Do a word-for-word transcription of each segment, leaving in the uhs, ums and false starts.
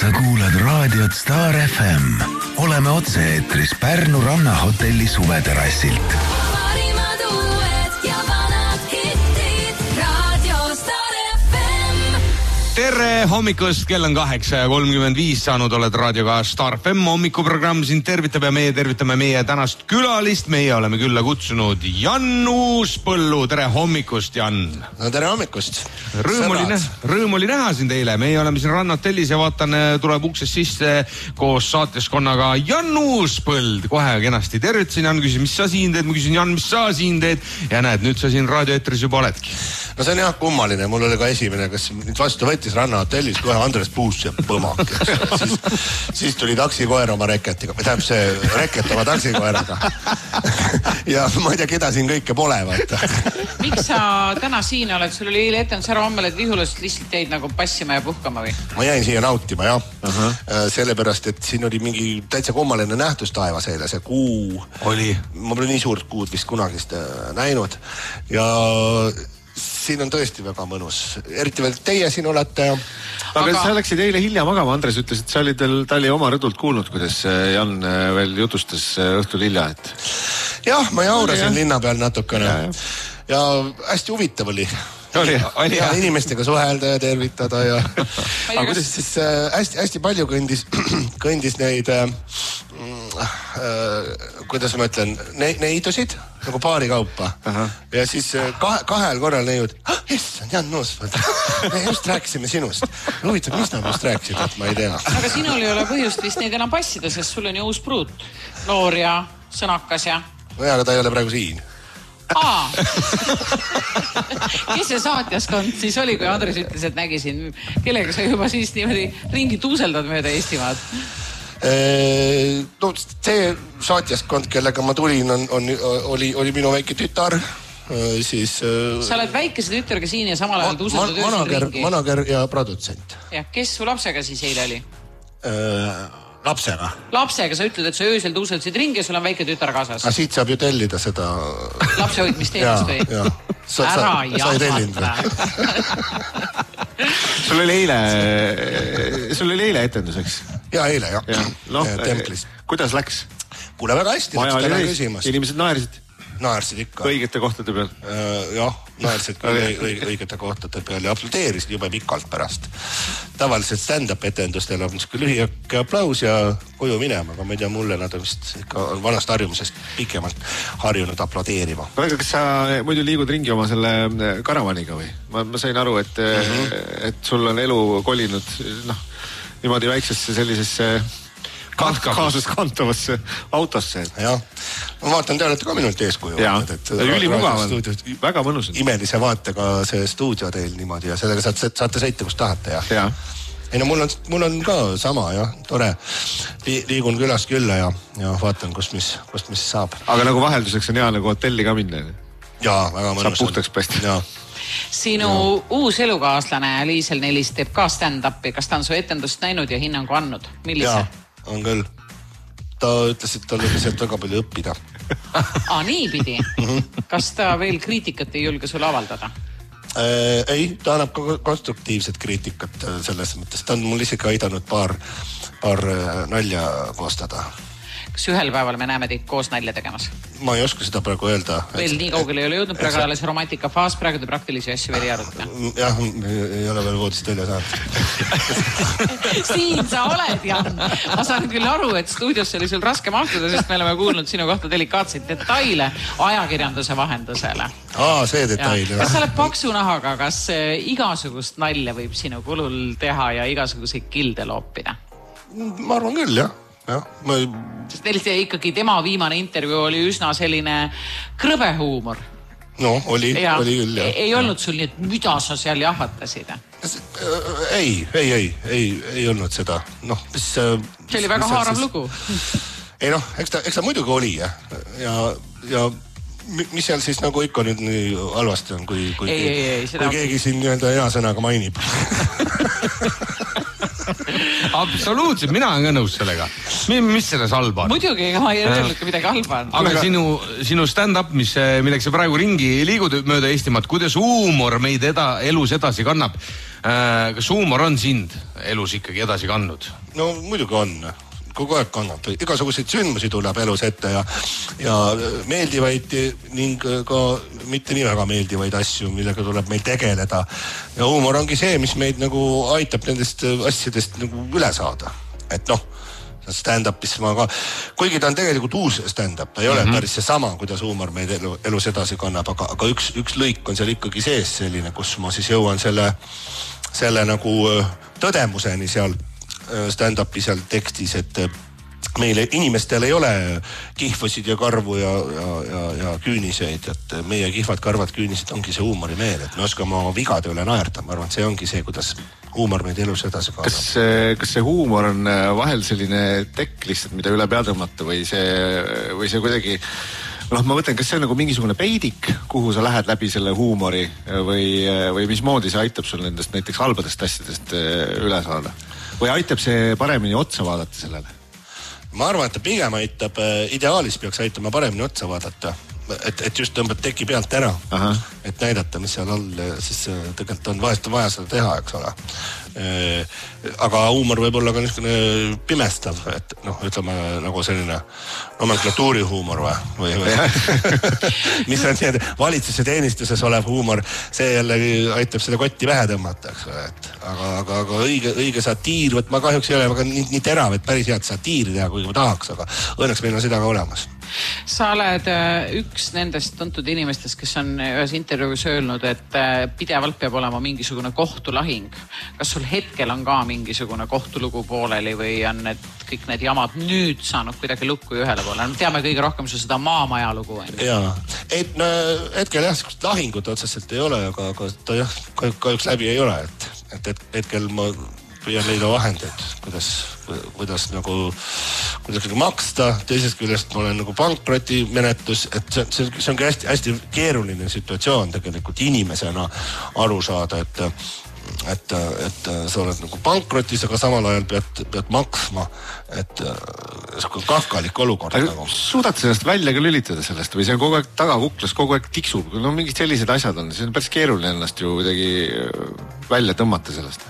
Sa kuulad raadiot Star F M. Oleme otse-eetris Pärnu rannahotelli suveterassilt. Parimad uued ja vanad hittid. Radio Star F M. Tere hommikust, kell on kaheksa ja kolmkümmend viis saanud, oled raadioga Star F M hommikuprogramm siin tervitab ja meie tervitame meie tänast külalist. Meie oleme külla kutsunud Jan Uuspõllu. Tere hommikust, Jan. No tere hommikust. Rõõm oli, näha, rõõm oli näha sind eile. Meie oleme siin rannahotellis ja vaatan, tuleb uksest sisse koos saateskonnaga Jan Uuspõld. Kohe kenasti tervitasin, Jan küsis, mis sa siin teed? Ma küsin, Jan, mis sa siin teed? Ja näed, nüüd sa siin raadioetris juba oledki. No see on jah kummaline. Mul oli ka esimene, kes nüüd vastu võttis rannahotellis, kohe Andres Puus ja põmak. siis, siis tuli taksikoer oma reketiga. Tähendab see reket oma taksikoeraga. ja ma ei tea, keda siin kõike pole. Vaata. Miks sa täna siin oled? Sul oli eile ette, on sa hommel, et Vihulas lihtsalt jäid nagu passima ja puhkama või? Ma jäin siia nautima, jah. Uh-huh. Sellepärast, et siin oli mingi täitsa kummaline nähtus taevas eile. See kuu oli. Ma pole nii suurt kuud vist kunagist näinud. Ja siin on tõesti väga mõnus. Eriti veel teie siin olete. Aga, aga sa läksid eile hilja magama. Andres ütles, et sa olid veel, ta oli oma rõdult kuulnud, kuidas Jan veel jutustas õhtul hilja. Et... jah, ma jaurasin ja. linna peal natukene. Ja, ja. ja hästi huvitav oli. Oli, oli ja inimestega suhelda ja tervitada ja aga kuidas siis äh, hästi, hästi palju kõndis, kõndis neid äh, äh, kuidas ma ütlen, ne, neidusid nagu paari kaupa. Aha. Ja siis äh, kahe, kahel korral neiud ah, issand, Jan Uuspõld, me just rääkisime sinust. Huvitav, mis nad just rääkisid, et ma ei tea. Aga sinul ei ole põhjust vist neid enam passida, sest sul on ju uus pruut. Noor ja sõnakas ja no ja, aga ta ei ole praegu siin. Aa. Kes see saatjaskond siis oli, kui Andres ütles, et nägisin, kellega sa juba siis niimoodi ringi tuuseldad mööda Eestimaad? Eee, no see saatjaskond, kellega ma tulin, on, on, oli, oli minu väike tütar. Siis, sa oled väikese tütarga siin ja samal ajal tuuseldad ma, manager, ringi. Manager ja produtsent. Ja, kes su lapsega siis eile oli? Eee, lapsega. Lapsega, sa ütled, et sa öösel tuuseldasid ringi ja sul on väike tütar kaasas. Aga siit saab ju tellida seda... lapse hoidmist teenust või? Ja, sa, ära sa, jahvata. sul oli eile, sul oli eile etendus, eks? Ja, eile, jah. Ja, no, templis. Kuidas läks? Kuule, väga hästi. Maja oli reis, inimesed naersid. Naersid ikka. Õigete kohtade peal. Jah, naersid ka õigete kohtade peal ja aplodeerisid jube pikalt pärast. Tavaliselt stand-up etendustel on lühike aplaus ja koju minema, aga ma ei tea, mulle nad on vist ikka vanast harjumusest pikemalt harjunud aplodeerima. Aga kas sa muidu liigud ringi oma selle karavaniga või? Ma, ma sain aru, et, mm-hmm. et sul on elu kolinud noh, niimoodi väiksesse sellisesse kaasus kantavasse autosse. Jah, ma vaatan, te olete ka minult eeskuju. Jaa, ülimugav on, väga mõnus. Imelise vaatega see stuudio teil niimoodi ja sellega saate, saate sõita, kus tahate. Ja. Ja. Ei no mul on, mul on ka sama, jah, tore. Liigun külast külla ja, ja vaatan, kust mis, kust mis saab. Aga nagu vahelduseks on hea nagu hotelli ka minna. Jaa, väga mõnus. Saab puhtaks päästi. Jaa. Sinu ja. Uus elukaaslane Liisel Nelis teeb ka stand-upi. Kas ta on su etendust näinud ja hinnangu andnud? Millise? Jaa. On küll. Ta ütles, et tal oli sealt väga palju õppida. Aa, nii pidi? Kas ta veel kriitikat ei julge sulle avaldada? Äh, ei, ta annab ka konstruktiivset kriitikat selles mõttes. Ta on mul isegi aidanud paar, paar nalja koostada. Kas ühel päeval me näeme teid koos nalja tegemas? Ma ei oska seda praegu öelda. Veel et, nii kaugele ei ole jõudnud, praegu alles romantika faas, praegu te praktilisi asju veel ei aruta. Jah, ei ole veel voodist välja saanud. Siin sa oled, Jan. Ma saan küll aru, et stuudiosse oli sul raske mahtuda, sest me oleme kuulnud sinu kohta delikaatseid detaile ajakirjanduse vahendusele. Aa, see detail. Ja. Kas sa oled paksu nahaga, kas igasugust nalja võib sinu kulul teha ja igasuguseid kilde loopida? Ma arvan küll, jah. Ja, ma... Sest neil see ikkagi tema viimane intervjuu oli üsna selline krõbe huumor. No, oli, ja, oli küll, jah. Ei olnud sul nii, et mida sa seal jahvatasid? Ei, ei, ei, ei, ei olnud seda. Noh, mis... See oli väga haarav siis... lugu. Ei noh, eks ta, eks ta muidugi oli, jah. Ja, ja mis seal siis nagu ikka nüüd nii halvasti on, kui, kui, ei, ei, ei, kui keegi siin nii-öelda hea sõnaga mainib. Absoluutselt, mina olen ka nõus sellega. Mis selles halba on? Muidugi, ma ei öelnud ka midagi halba on. Aga sinu, sinu stand-up, mis, millega sa praegu ringi liigud mööda Eestimaad, kuidas huumor meid eda, elus edasi kannab? kas huumor on sind elus ikkagi edasi kandnud? No muidugi on. Kogu aeg kannab. Igasuguseid sündmusi tuleb elus ette ja, ja meeldivaid ning ka mitte nii väga meeldivaid asju, millega tuleb meil tegeleda. Ja huumor ongi see, mis meid nagu aitab nendest asjadest nagu üle saada. Et noh, stand-upis ma ka, kuigi ta on tegelikult uus stand-up, ta ei ole mm-hmm. päris see sama, kuidas huumor meid elu, elus edasi kannab, aga, aga üks, üks lõik on seal ikkagi sees selline, kus ma siis jõuan selle, selle nagu tõdemuseni seal stand-upi seal tekstis, et meile inimestel ei ole kihvusid ja karvu ja, ja, ja, ja küüniseid, et meie kihvad, karvad, küünised ongi see huumorimeel, et me oskame oma vigade üle naerda. Ma arvan, et see ongi see, kuidas huumor meid elus edasi kannab. Kas, kas see huumor on vahel selline tekk lihtsalt, mida üle pea tõmmata või see, või see kuidagi noh, ma mõtlen, kas see on nagu mingisugune peidik, kuhu sa lähed läbi selle huumori või, või mismoodi see aitab sul nendest näiteks halbadest asjadest üle saada? Või aitab see paremini otsa vaadata sellele? Ma arvan, et ta pigem aitab, ideaalis peaks aitama paremini otsa vaadata. Et, et just tõmbad teki pealt ära. Aha. Et näidata, mis seal all, siis tegelikult on vahest vaja seda teha, eks ole. Aga huumor võib olla ka niisugune pimestav, et noh, ütleme nagu selline nomenklatuurihuumor või, või, või. mis on see valitsuse teenistuses olev huumor, see jällegi aitab seda kotti pähe tõmmata, eks ole. Et, aga, aga, aga õige, õige satiir, võt ma kahjuks ei ole väga nii, nii terav, et päris head satiiri teha, kuigi ma tahaks, aga õnneks meil on seda ka olemas. Sa oled üks nendest tuntud inimestest, kes on ühes intervjuus öelnud, et pidevalt peab olema mingisugune kohtulahing. Kas sul hetkel on ka mingisugune kohtulugu pooleli või on need, kõik need jamad nüüd saanud kuidagi lukku ühele poole? Teame kõige rohkem su seda maamaja lugu. Jaa, et no, hetkel jah, lahingut otseselt ei ole, aga, aga ta jah, kahjuks läbi ei ole. Et, et, et hetkel ma püüan leida vahendeid, kuidas, kuidas nagu, kuidas nagu maksta. Teisest küljest ma olen nagu pankroti menetlus, et see, see, see ongi hästi, hästi keeruline situatsioon tegelikult inimesena aru saada, et, et, et sa oled nagu pankrotis, aga samal ajal pead, pead maksma, et see on kafkalik olukord. Nagu. Suudad sellest välja ka lülitada sellest või see on kogu aeg tagakuklas, kogu aeg tiksub? No mingid sellised asjad on, see on päris keeruline ennast ju kuidagi välja tõmmata sellest.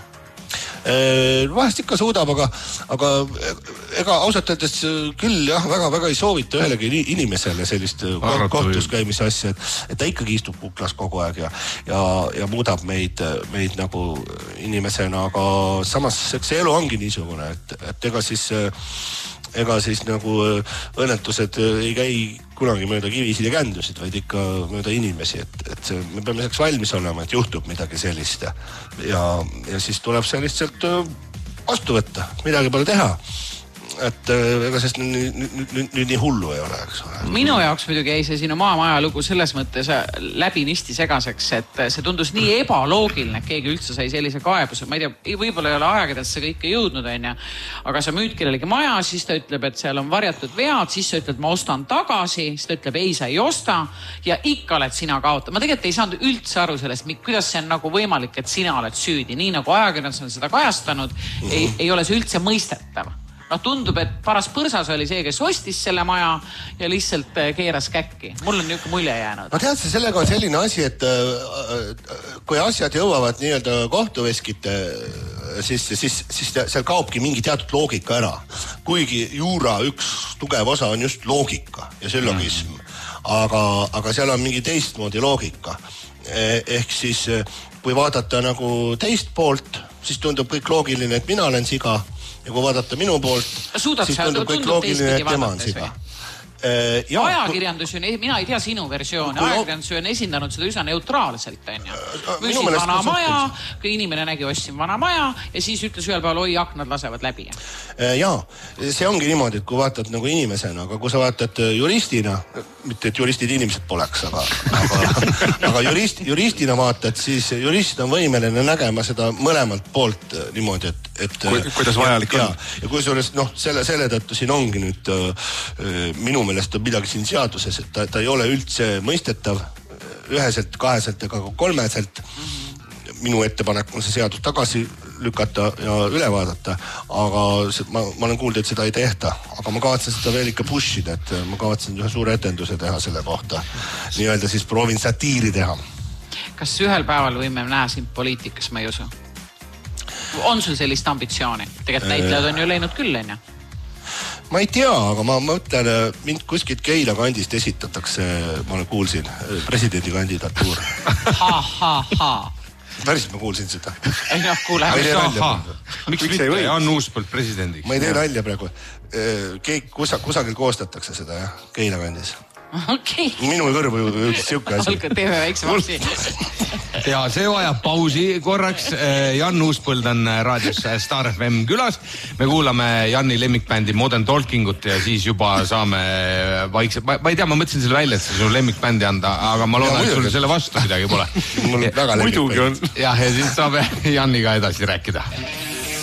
Vahest ikka suudab, aga, aga ega ausalt öeldes küll jah, väga, väga ei soovita ühelegi inimesele sellist kohtus käimise asja, et, et ta ikkagi istub kuklas kogu aeg ja, ja, ja muudab meid, meid nagu inimesena, aga samas see elu ongi niisugune, et, et ega siis ega siis nagu õnnetused ei käi kunagi mööda kivisid ja kändusid, vaid ikka mööda inimesi, et, et see, me peame selleks valmis olema, et juhtub midagi sellist ja, ja, ja siis tuleb see lihtsalt vastu võtta, midagi pole teha. Et ega sest nüüd, nüüd, nüüd, nüüd nii hullu ei ole, eks ole. Minu jaoks muidugi jäi see sinu maamaja lugu selles mõttes läbi nisti segaseks, et see tundus nii ebaloogiline, et keegi üldse sai sellise kaebuse. Ma ei tea, võib-olla ei ole ajakirjandus see kõike jõudnud, on ja. Aga sa müüd kellelegi maja, siis ta ütleb, et seal on varjatud vead, siis sa ütled, ma ostan tagasi, siis ta ütleb, ei, sa ei osta ja ikka oled sina kaotada. Ma tegelikult ei saanud üldse aru sellest, kuidas see on nagu võimalik, et sina oled süüdi. Nii nagu ajakirjandus on seda kajastanud, ei, ei ole see üldse mõistetav. No tundub, et paras põrsas oli see, kes ostis selle maja ja lihtsalt keeras käkki. Mul on niisugune mulje jäänud. No tead, sellega on selline asi, et kui asjad jõuavad nii-öelda kohtuveskite, siis, siis, siis seal kaobki mingi teatud loogika ära. Kuigi juura üks tugev osa on just loogika ja süllogism. Aga, aga seal on mingi teistmoodi loogika. Ehk siis, kui vaadata nagu teist poolt, siis tundub kõik loogiline, et mina olen siga. Ja kui vaadata minu poolt, suudad siis tundub kõik loogiline, et tema on siga. Ja, ajakirjandus on, mina ei tea sinu versiooni, ajakirjandus on esindanud seda üsna neutraalselt. Müüsin vana maja, kui inimene nägi, ostsin vana maja ja siis ütles ühel päeval, oi, aknad lasevad läbi. Jaa, see ongi niimoodi, et kui vaatad nagu inimesena, aga kui sa vaatad juristina, mitte et juristid inimesed poleks, aga, aga, aga jurist, juristina vaatad, siis jurist on võimeline nägema seda mõlemalt poolt niimoodi, et et Ku, kuidas vajalik ja, on. Ja kui suures, noh, selle, selle tõttu siin ongi nüüd äh, minu meelest on midagi siin seaduses, et ta, ta ei ole üldse mõistetav üheselt, kaheselt ega kolmeselt. Minu ettepanek on see seadus tagasi lükata ja üle vaadata, aga see, ma, ma olen kuulnud, et seda ei tehta, aga ma kavatsen seda veel ikka pushida, et ma kavatsen ühe suure etenduse teha selle kohta. Nii-öelda siis proovin satiiri teha. Kas ühel päeval võime näha sind poliitikas, ma ei usu? on sul sellist ambitsiooni? Tegelikult näitlejad on ju läinud küll, enne. Ma ei tea, aga ma mõtlen, mind kuskilt Keila kandist esitatakse, ma olen kuulsin, presidendi kandidatuur. Ha, ha, ha. Päriselt ma kuulsin seda. Ei noh, kuule. Miks mitte Jan Uuspõld presidendiks? Ma ei tee nalja praegu. Keegi kusagil koostatakse seda, jah, Keila kandis. Okay. Minu kõrvu jõudis siuke asi. Olge, teeme väikse vapsi. Ja see vajab pausi korraks. Jan Uuspõld on raadios Star F M külas. Me kuulame Janni lemmikbändi Modern Talkingut ja siis juba saame vaikselt. Ma, ma ei tea, ma mõtlesin selle välja, et see on lemmikbändi anda, aga ma loodan, et sul selle vastu midagi pole. Mul väga lemmikbändi. Jah, ja siis saame Janniga edasi rääkida.